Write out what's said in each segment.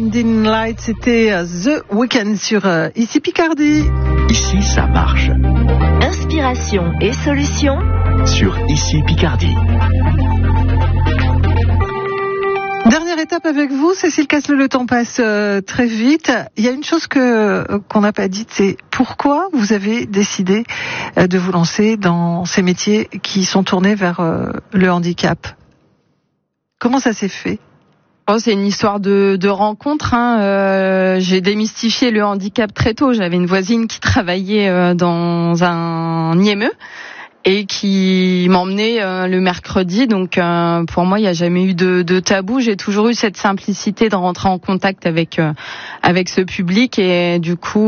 Blinding Light, c'était The Weeknd sur Ici Picardie. Ici, ça marche. Inspiration et solutions Sur Ici Picardie. Dernière étape avec vous, Cécile Casselot, le temps passe très vite. Il y a une chose qu'on n'a pas dite, c'est pourquoi vous avez décidé de vous lancer dans ces métiers qui sont tournés vers le handicap. Comment ça s'est fait ? Oh, c'est une histoire de rencontre. J'ai démystifié le handicap très tôt. J'avais une voisine qui travaillait dans un IME et qui m'emmenait le mercredi. Donc pour moi, il n'y a jamais eu de tabou. J'ai toujours eu cette simplicité de rentrer en contact avec ce public et du coup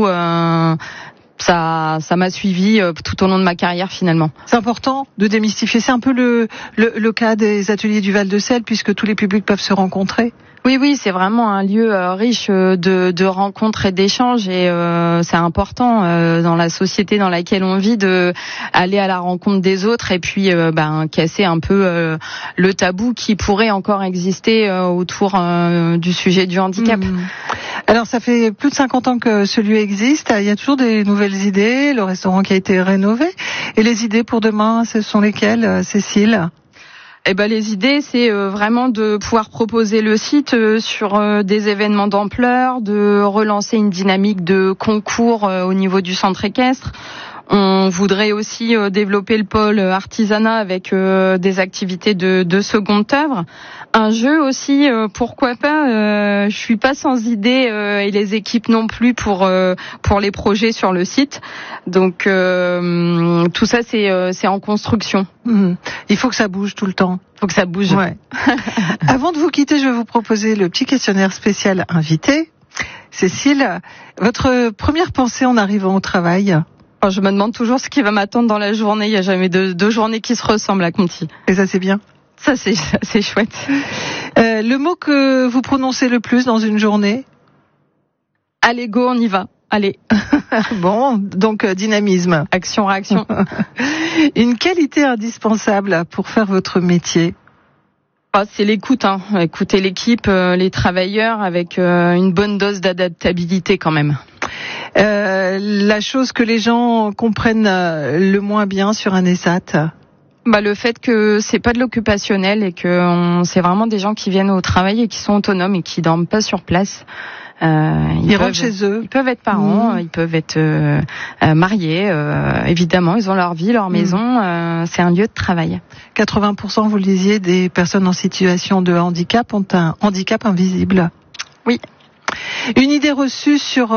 ça m'a suivi tout au long de ma carrière finalement. C'est important de démystifier. C'est un peu le cas des ateliers du Val-de-Sel puisque tous les publics peuvent se rencontrer. Oui, c'est vraiment un lieu riche de rencontres et d'échanges et c'est important dans la société dans laquelle on vit de aller à la rencontre des autres et puis casser un peu le tabou qui pourrait encore exister autour du sujet du handicap. Alors ça fait plus de 50 ans que ce lieu existe, il y a toujours des nouvelles idées, le restaurant qui a été rénové et les idées pour demain, ce sont lesquelles, Cécile ? Les idées, c'est vraiment de pouvoir proposer le site sur des événements d'ampleur, de relancer une dynamique de concours au niveau du centre équestre. On voudrait aussi développer le pôle artisanat avec des activités de seconde œuvre. Un jeu aussi, pourquoi pas. Je suis pas sans idée et les équipes non plus pour les projets sur le site. Donc tout ça c'est en construction. Il faut que ça bouge tout le temps. Il faut que ça bouge. Ouais. Avant de vous quitter, je vais vous proposer le petit questionnaire spécial invité. Cécile, votre première pensée en arrivant au travail ? Je me demande toujours ce qui va m'attendre dans la journée. Il n'y a jamais deux journées qui se ressemblent à Conti. Et ça, c'est bien. Ça, c'est chouette. Le mot que vous prononcez le plus dans une journée ? Allez, go, on y va. Allez. Bon, donc dynamisme. Action, réaction. Une qualité indispensable pour faire votre métier ? C'est l'écoute. Écouter l'équipe, les travailleurs avec une bonne dose d'adaptabilité quand même. La chose que les gens comprennent le moins bien sur un ESAT ? Le fait que c'est pas de l'occupationnel et que c'est vraiment des gens qui viennent au travail et qui sont autonomes et qui dorment pas sur place. Ils rentrent chez eux. Ils peuvent être parents, ils peuvent être mariés, évidemment, ils ont leur vie, leur maison, c'est un lieu de travail. 80%, vous le disiez, des personnes en situation de handicap ont un handicap invisible. Oui. Une idée reçue sur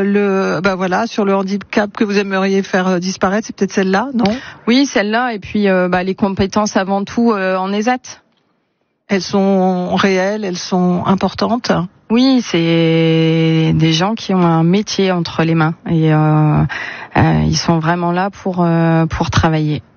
sur le handicap que vous aimeriez faire disparaître, c'est peut-être celle-là, non ? Oui, celle-là, et puis les compétences avant tout en ESAT. Elles sont réelles, elles sont importantes ? Oui, c'est des gens qui ont un métier entre les mains et ils sont vraiment là pour travailler.